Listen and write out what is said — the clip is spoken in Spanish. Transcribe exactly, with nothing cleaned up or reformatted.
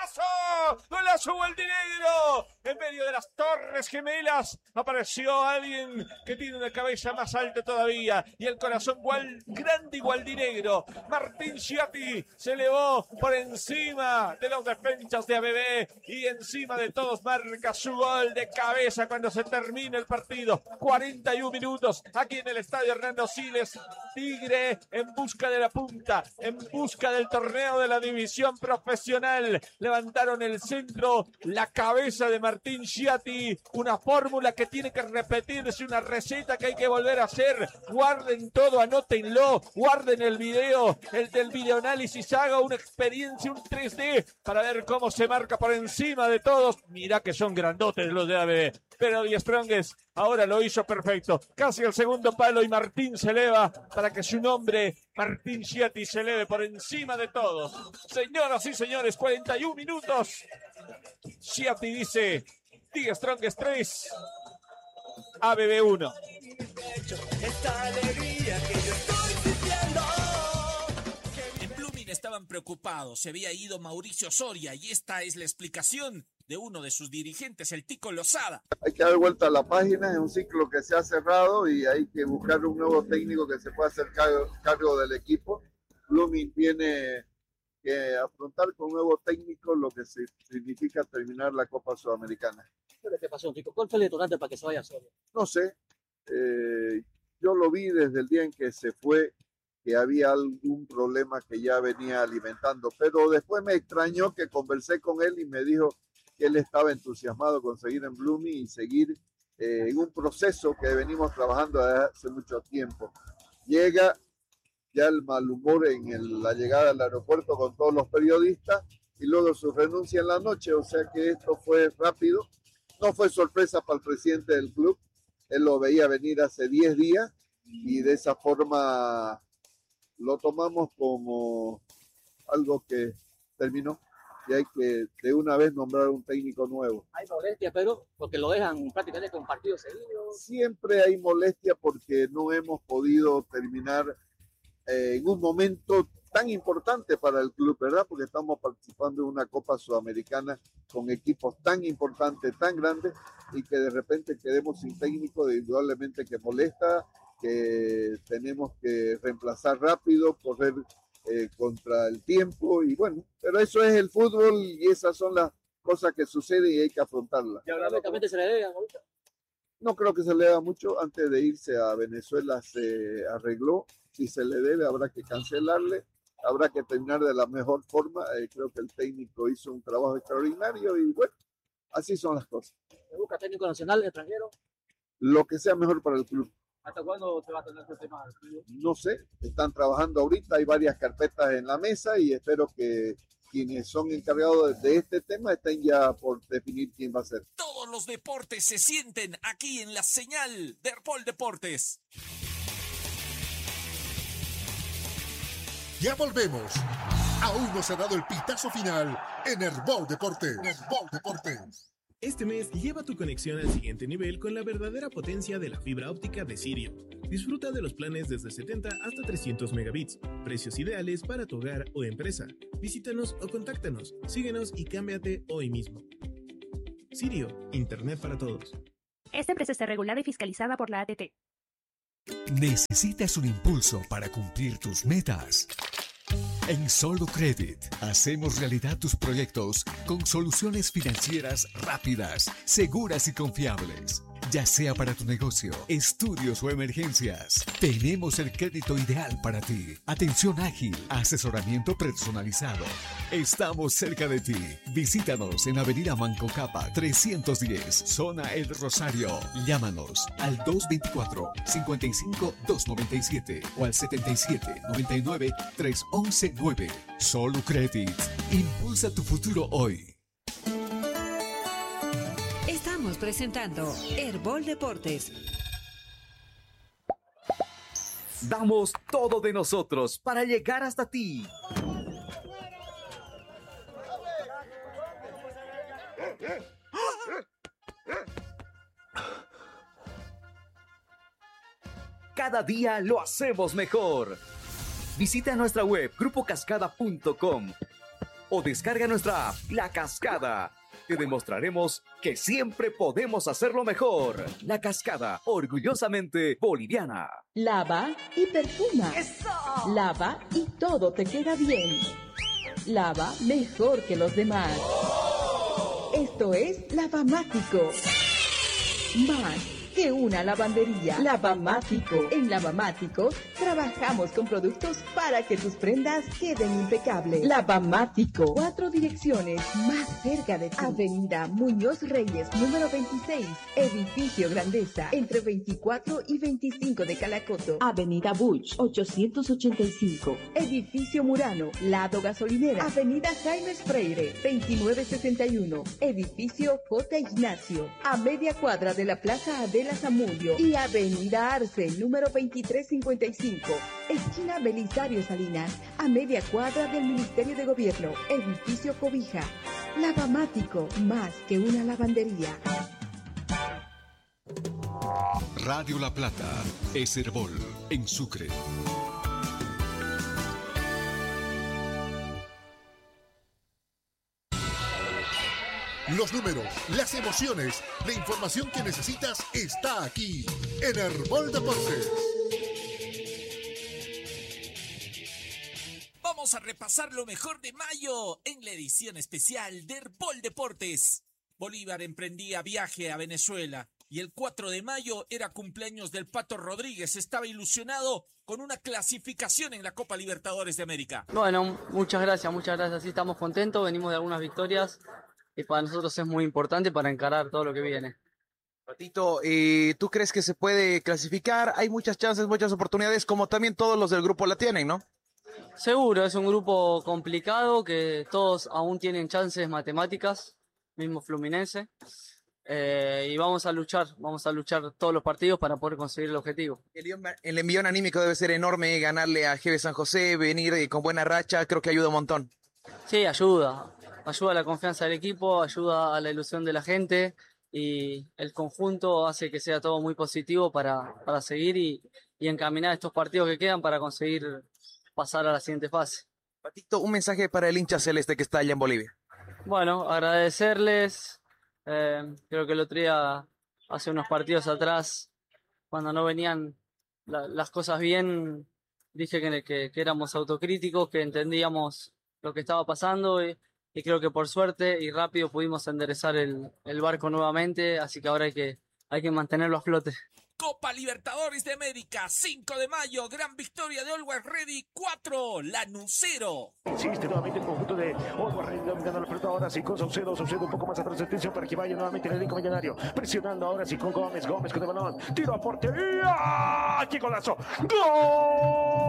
¡Golazo! ¡Golazo gualdinegro! En medio de las Torres Gemelas apareció alguien que tiene una cabeza más alta todavía y el corazón gual, grande y gualdinegro. Martín Schiatti se elevó por encima de los defensas de A B B y encima de todos marca su gol de cabeza cuando se termina el partido. cuarenta y un minutos aquí en el estadio Hernando Siles. Tigre en busca de la punta, en busca del torneo de la división profesional. Levantaron el centro, la cabeza de Martín Schiatti, una fórmula que tiene que repetirse, una receta que hay que volver a hacer. Guarden todo, anótenlo, guarden el video, el del videoanálisis, haga una experiencia, un tres D para ver cómo se marca por encima de todos. Mirá que son grandotes los de A B B, pero Die Strongest ahora lo hizo perfecto. Casi el segundo palo y Martín se eleva para que su nombre, Martín Schiatti, se eleve por encima de todos. Señoras y señores, cuarenta y un minutos. Schiatti dice, Die Strongest tres, A B B uno. Esta alegría que yo estoy sintiendo. En Blooming estaban preocupados, se había ido Mauricio Soria y esta es la explicación de uno de sus dirigentes, el Tico Lozada. Hay que dar vuelta a la página, es un ciclo que se ha cerrado y hay que buscar un nuevo técnico que se pueda hacer cargo, cargo del equipo. Blooming tiene que afrontar con un nuevo técnico lo que se, significa terminar la Copa Sudamericana. ¿Qué te pasó, Tico? ¿Cuál fue el detonante para que se vaya Soria? No sé, eh, yo lo vi desde el día en que se fue, que había algún problema que ya venía alimentando, pero después me extrañó que conversé con él y me dijo que él estaba entusiasmado con seguir en Blooming y seguir eh, en un proceso que venimos trabajando desde hace mucho tiempo. Llega ya el mal humor en el, la llegada al aeropuerto con todos los periodistas y luego su renuncia en la noche, o sea que esto fue rápido. No fue sorpresa para el presidente del club, él lo veía venir hace diez días y de esa forma lo tomamos como algo que terminó. Y hay que de una vez nombrar un técnico nuevo. Hay molestia, pero porque lo dejan prácticamente con partidos seguidos. Siempre hay molestia porque no hemos podido terminar eh, en un momento tan importante para el club, ¿verdad? Porque estamos participando en una Copa Sudamericana con equipos tan importantes, tan grandes, y que de repente quedemos sin técnico, indudablemente que molesta, que tenemos que reemplazar rápido, correr Eh, contra el tiempo y bueno, pero eso es el fútbol y esas son las cosas que suceden y hay que afrontarlas. ¿Y ahora lógicamente se le debe ahorita? No creo que se le deba mucho. Antes de irse a Venezuela se arregló. Si se le debe habrá que cancelarle, habrá que terminar de la mejor forma. Eh, creo que el técnico hizo un trabajo extraordinario y bueno, así son las cosas. ¿Se busca técnico nacional, extranjero? Lo que sea mejor para el club. ¿Hasta cuándo se va a tener este tema? No sé, están trabajando ahorita, hay varias carpetas en la mesa y espero que quienes son encargados de este tema estén ya por definir quién va a ser. Todos los deportes se sienten aquí en la señal de Herbol Deportes. Ya volvemos. Aún no se ha dado el pitazo final en Herbol Deportes. Herbol Deportes. Este mes lleva tu conexión al siguiente nivel con la verdadera potencia de la fibra óptica de Sirio. Disfruta de los planes desde setenta hasta trescientos megabits, precios ideales para tu hogar o empresa. Visítanos o contáctanos, síguenos y cámbiate hoy mismo. Sirio, Internet para todos. Esta empresa está regulada y fiscalizada por la A T T. ¿Necesitas un impulso para cumplir tus metas? En Solo Credit hacemos realidad tus proyectos con soluciones financieras rápidas, seguras y confiables. Ya sea para tu negocio, estudios o emergencias, tenemos el crédito ideal para ti. Atención ágil, asesoramiento personalizado. Estamos cerca de ti. Visítanos en Avenida Manco Capa trescientos diez, Zona El Rosario. Llámanos al dos dos cuatro, cinco cinco, dos nueve siete o al setenta y siete, noventa y nueve, tres once nueve. Solo Credit. Impulsa tu futuro hoy. Estamos presentando Herbol Deportes. Damos todo de nosotros para llegar hasta ti. Cada día lo hacemos mejor. Visita nuestra web grupo cascada punto com o descarga nuestra app, La Cascada. Te demostraremos que siempre podemos hacerlo mejor. La Cascada, orgullosamente boliviana. Lava y perfuma. ¡Eso! Lava y todo te queda bien. Lava mejor que los demás. ¡Oh! Esto es Lavamático. Más que una lavandería. Lavamático. En Lavamático trabajamos con productos para que tus prendas queden impecables. Lavamático. Cuatro direcciones más cerca de ti. Avenida Muñoz Reyes, número veintiséis. Edificio Grandeza, entre veinticuatro y veinticinco de Calacoto. Avenida Buch, ochocientos ochenta y cinco. Edificio Murano, lado gasolinera. Avenida Jaime Freire, veintinueve sesenta y uno. Edificio J. Ignacio, a media cuadra de la Plaza Adela Zamudio. Y Avenida Arce, número veintitrés cincuenta y cinco. Esquina Belisario Salinas, a media cuadra del Ministerio de Gobierno. Edificio Cobija. Lavamático, más que una lavandería. Radio La Plata es Herbol en Sucre. Los números, las emociones, la información que necesitas está aquí en Herbol Deportes. Vamos a repasar lo mejor de mayo en la edición especial de Herbol Deportes. Bolívar emprendía viaje a Venezuela y el cuatro de mayo era cumpleaños del Pato Rodríguez. Estaba ilusionado con una clasificación en la Copa Libertadores de América. Bueno, muchas gracias, muchas gracias. Sí, estamos contentos, venimos de algunas victorias y para nosotros es muy importante para encarar todo lo que viene. Patito, eh, ¿tú crees que se puede clasificar? Hay muchas chances, muchas oportunidades, como también todos los del grupo la tienen, ¿no? Seguro, es un grupo complicado que todos aún tienen chances matemáticas, mismo Fluminense, eh, y vamos a luchar, vamos a luchar todos los partidos para poder conseguir el objetivo. El, el envión anímico debe ser enorme, ganarle a G B San José, venir eh, con buena racha, creo que ayuda un montón. Sí, ayuda, ayuda a la confianza del equipo, ayuda a la ilusión de la gente y el conjunto hace que sea todo muy positivo para, para seguir y, y encaminar estos partidos que quedan para conseguir pasar a la siguiente fase. Patito, un mensaje para el hincha celeste que está allá en Bolivia. Bueno, agradecerles, eh, creo que el otro día, hace unos partidos atrás, cuando no venían la, las cosas bien, dije que, que, que éramos autocríticos, que entendíamos lo que estaba pasando y, y creo que por suerte y rápido pudimos enderezar el, el barco nuevamente, así que ahora hay que, hay que mantenerlo a flote. Copa Libertadores de América, cinco de mayo, gran victoria de Always Ready, cuatro, Lanús cero. Insiste nuevamente el conjunto de Always Ready dominando la pelota ahora sí con Saucedo, Saucedo un poco más atrás de atención para que vaya nuevamente el elenco millonario, presionando ahora sí con Gómez, Gómez con el balón, tiro a portería, ¡qué golazo! ¡Gol!